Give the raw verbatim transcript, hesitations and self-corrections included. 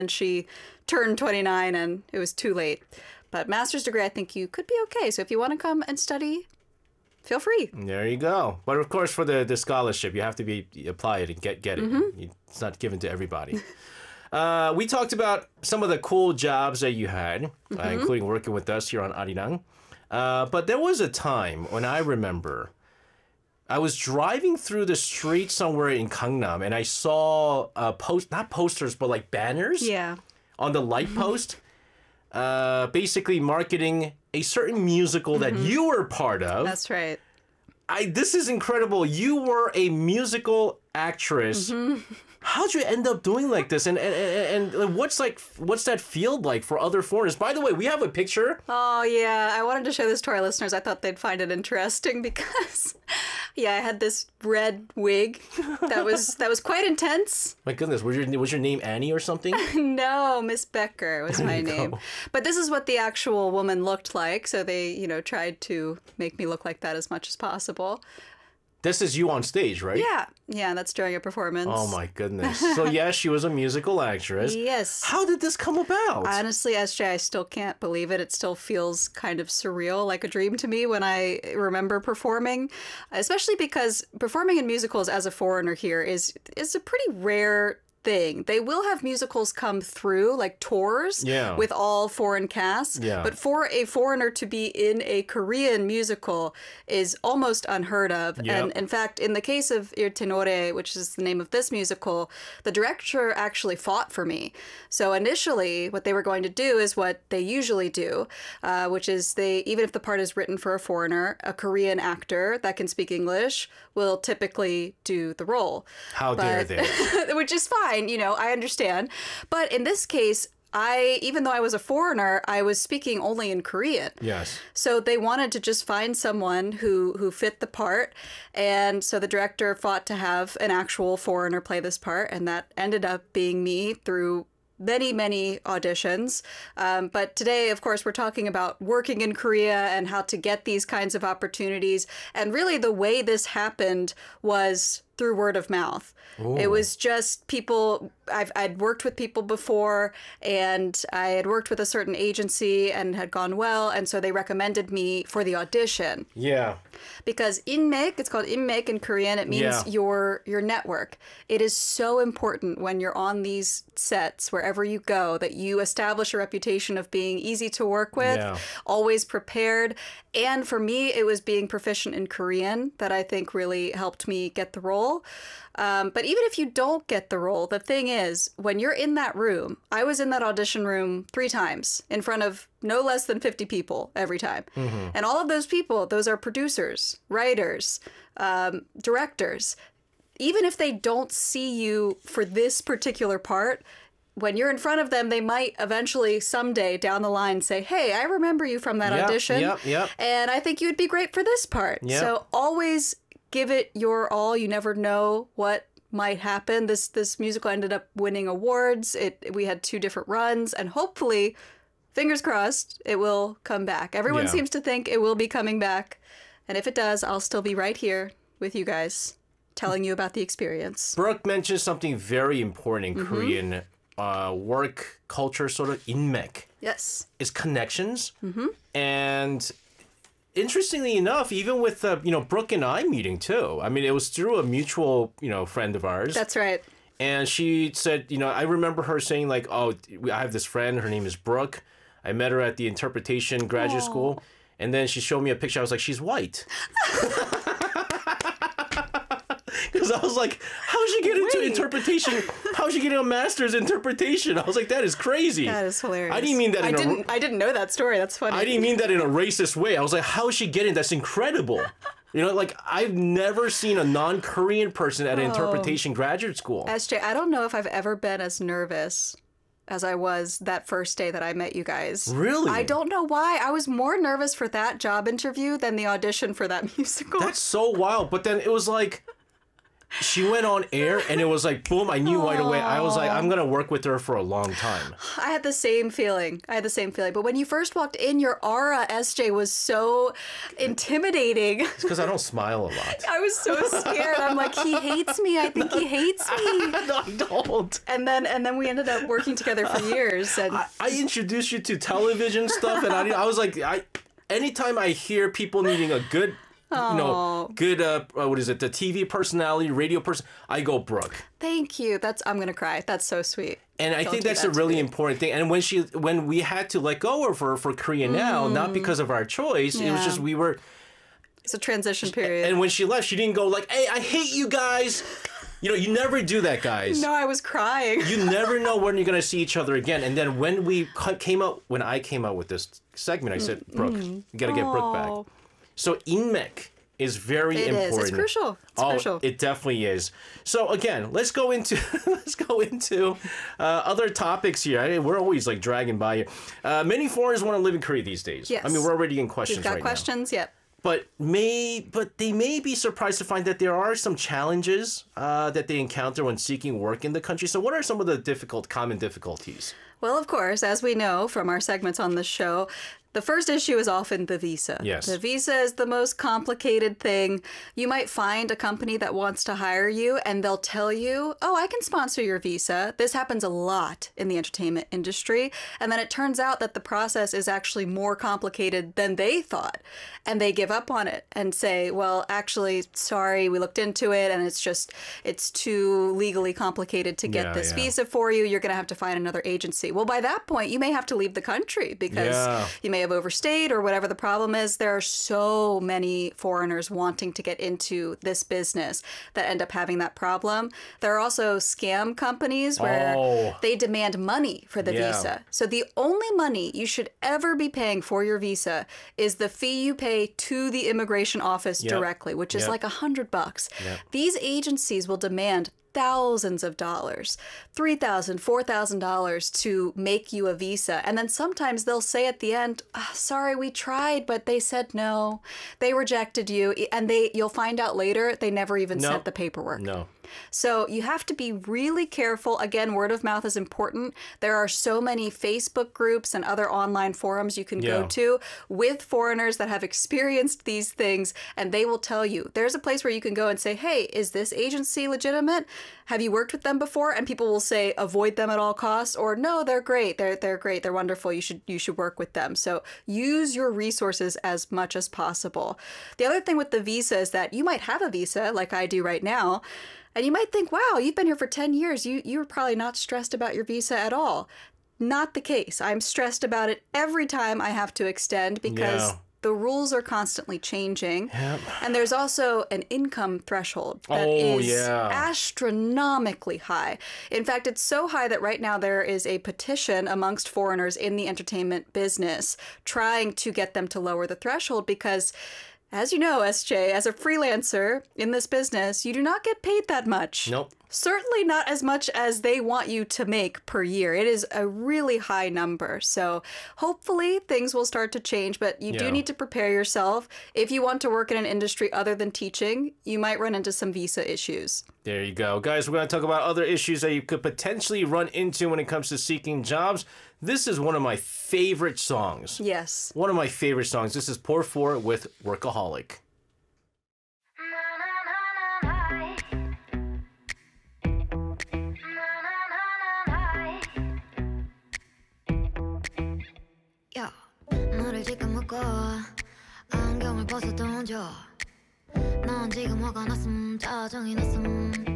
and she turned twenty-nine and it was too late. But master's degree, I think you could be okay. So if you want to come and study, feel free. There you go. But of course, for the, the scholarship, you have to be apply it and get get it. Mm-hmm. It's not given to everybody. uh, we talked about some of the cool jobs that you had, mm-hmm. uh, including working with us here on Arirang. Uh, but there was a time when I remember I was driving through the street somewhere in Gangnam, and I saw uh, post not posters but like banners. Yeah. On the light post. Uh, basically marketing a certain musical that mm-hmm. you were part of. That's right. I this is incredible. You were a musical actress. Mm-hmm. How'd you end up doing like this? And, and and and what's like what's that field like for other foreigners? By the way, we have a picture. Oh yeah, I wanted to show this to our listeners. I thought they'd find it interesting because yeah, I had this red wig that was that was quite intense. My goodness, was your was your name Annie or something? No, Miss Becker was my name. But this is what the actual woman looked like, so they, you know, tried to make me look like that as much as possible. This is you on stage, right? Yeah. Yeah, that's during a performance. Oh, my goodness. So, yes, she was a musical actress. Yes. How did this come about? Honestly, S J, I still can't believe it. It still feels kind of surreal, like a dream to me when I remember performing, especially because performing in musicals as a foreigner here is is a pretty rare thing. They will have musicals come through, like tours yeah. with all foreign casts. Yeah. But for a foreigner to be in a Korean musical is almost unheard of. Yep. And in fact, in the case of Il Tenore, which is the name of this musical, the director actually fought for me. So initially, what they were going to do is what they usually do, uh, which is they, even if the part is written for a foreigner, a Korean actor that can speak English will typically do the role. How but, dare they? Which is fine. You know, I understand. But in this case, I, even though I was a foreigner, I was speaking only in Korean. Yes. So they wanted to just find someone who, who fit the part. And so the director fought to have an actual foreigner play this part. And that ended up being me through many, many auditions. Um, but today, of course, we're talking about working in Korea and how to get these kinds of opportunities. And really the way this happened was through word of mouth. Ooh. It was just people, I've, I'd worked with people before, and I had worked with a certain agency and had gone well, and so they recommended me for the audition. Yeah. Because inmek, it's called inmek in Korean, it means yeah. your your network. It is so important when you're on these sets, wherever you go, that you establish a reputation of being easy to work with, yeah. always prepared. And for me, it was being proficient in Korean that I think really helped me get the role. Um, but even if you don't get the role, the thing is, when you're in that room, I was in that audition room three times in front of no less than fifty people every time. Mm-hmm. And all of those people, those are producers, writers, um, directors. Even if they don't see you for this particular part, when you're in front of them, they might eventually someday down the line say, hey, I remember you from that yep, audition. Yep, yep. And I think you would be great for this part. Yep. So always give it your all. You never know what might happen. This this musical ended up winning awards. It we had two different runs, and hopefully, fingers crossed, it will come back. Everyone yeah. seems to think it will be coming back. And if it does, I'll still be right here with you guys telling you about the experience. Brooke mentioned something very important in Mm-hmm. Korean uh, work culture, sort of inmek. Yes. Is connections. Mm-hmm. And interestingly enough, even with uh, you know Brooke and I meeting too. I mean, it was through a mutual you know friend of ours. That's right. And she said, you know, I remember her saying like, "Oh, I have this friend. Her name is Brooke. I met her at the interpretation graduate Aww. school." And then she showed me a picture. I was like, "She's white." Because I was like, how'd she get into Wait. interpretation? How'd she get a master's in interpretation? I was like, that is crazy. That is hilarious. I didn't mean that I in didn't, a... I didn't know that story. That's funny. I didn't mean that in a racist way. I was like, how is she getting? That's incredible. You know, like, I've never seen a non-Korean person at an Oh. interpretation graduate school. S J, I don't know if I've ever been as nervous as I was that first day that I met you guys. Really? I don't know why. I was more nervous for that job interview than the audition for that musical. That's so wild. But then it was like... she went on air and it was like, boom, I knew right away. I was like, I'm going to work with her for a long time. I had the same feeling. I had the same feeling. But when you first walked in, your aura, S J, was so intimidating. It's because I don't smile a lot. I was so scared. I'm like, he hates me. I think he hates me. No, I don't. And then and then we ended up working together for years. And I, I introduced you to television stuff, and I, I was like, I anytime I hear people needing a good, you know, good, uh, what is it, the T V personality, radio person, I go Brooke. Thank you. That's I'm gonna cry. That's so sweet. And I Don't think do that's that a to really me. important thing. And when she, when we had to let go of her for Korea Now, not because of our choice, it was Yeah. just we were. It's a transition period. And when she left, she didn't go like, "Hey, I hate you guys." You know, you never do that, guys. no, I was crying. You never know when you're gonna see each other again. And then when we cu- came out, when I came out with this segment, I said, "Brooke, you gotta get Brooke back." Aw. So inmek is very It is. important. It's crucial. It's oh, crucial. it definitely is. So again, let's go into let's go into uh, other topics here. I mean, we're always like dragging by here. Uh, many foreigners want to live in Korea these days. Yes. I mean, we're already in questions We've got right questions. Yep. now. But may but they may be surprised to find that there are some challenges uh, that they encounter when seeking work in the country. So what are some of the difficult common difficulties? Well, of course, as we know from our segments on the show, the first issue is often the visa. Yes. The visa is the most complicated thing. You might find a company that wants to hire you and they'll tell you, oh, I can sponsor your visa. This happens a lot in the entertainment industry. And then it turns out that the process is actually more complicated than they thought. And they give up on it and say, well, actually, sorry, we looked into it and it's just, it's too legally complicated to get Yeah, this yeah. visa for you. You're going to have to find another agency. Well, by that point, you may have to leave the country because Yeah. you may have overstayed or whatever the problem is. There are so many foreigners wanting to get into this business that end up having that problem. There are also scam companies where Oh. they demand money for the Yeah. visa. So the only money you should ever be paying for your visa is the fee you pay to the immigration office Yep. directly, which is Yep. like a hundred bucks. Yep. These agencies will demand thousands of dollars, three thousand dollars, four thousand dollars to make you a visa. And then sometimes they'll say at the end, "Ah, sorry, we tried, but they said no. They rejected you." And they you'll find out later they never even No. sent the paperwork. No. So you have to be really careful. Again, word of mouth is important. There are so many Facebook groups and other online forums you can Yeah. go to with foreigners that have experienced these things, and they will tell you. There's a place where you can go and say, hey, is this agency legitimate? Have you worked with them before? And people will say, avoid them at all costs, or no, they're great. They're they're great. They're wonderful. You should you should work with them. So use your resources as much as possible. The other thing with the visa is that you might have a visa like I do right now. And you might think, wow, you've been here for ten years. You, you're probably not stressed about your visa at all. Not the case. I'm stressed about it every time I have to extend because Yeah. the rules are constantly changing. Yep. And there's also an income threshold that Oh, is yeah. astronomically high. In fact, it's so high that right now there is a petition amongst foreigners in the entertainment business trying to get them to lower the threshold because, as you know, S J, as a freelancer in this business, you do not get paid that much. Nope. Certainly not as much as they want you to make per year. It is a really high number. So hopefully things will start to change, but you Yeah. do need to prepare yourself. If you want to work in an industry other than teaching, you might run into some visa issues. There you go. Guys, we're going to talk about other issues that you could potentially run into when it comes to seeking jobs. This is one of my favorite songs. Yes. One of my favorite songs. This is Pour Four with Workaholic. 야, 너를 지금 묶어 안경을 벗어 던져 넌 지금 화가 났음 짜증이 났음